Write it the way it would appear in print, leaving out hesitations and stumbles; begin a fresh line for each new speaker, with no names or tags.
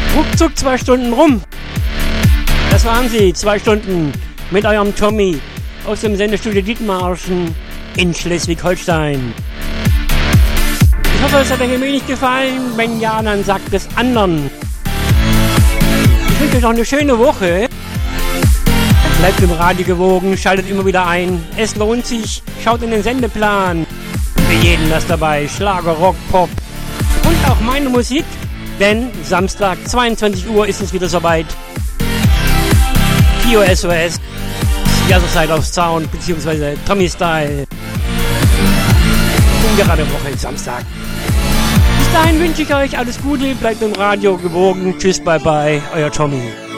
Ruckzuck 2 Stunden rum. Das waren sie, 2 Stunden mit eurem Tommy aus dem Sendestudio Dithmarschen in Schleswig-Holstein. Ich hoffe, es hat euch ein wenig gefallen. Wenn ja, dann sagt es anderen. Ich wünsche euch noch eine schöne Woche. Bleibt im Radio gewogen, schaltet immer wieder ein. Es lohnt sich. Schaut in den Sendeplan. Für jeden was dabei. Schlager, Rock, Pop und auch meine Musik. Denn Samstag, 22 Uhr ist es wieder soweit. Kio SOS, Jazzerszeit auf Sound, beziehungsweise Tommy Style. Ungerade Woche, Samstag. Bis dahin wünsche ich euch alles Gute, bleibt im Radio gewogen. Tschüss, bye bye, euer Tommy.